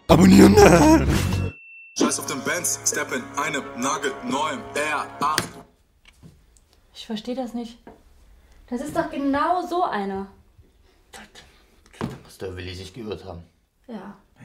Abonnieren! Scheiß auf den Benz, step in einem nagelneuen R8. Ich verstehe das nicht. Das ist doch genau so einer. Da muss der Willi sich geirrt haben. Ja.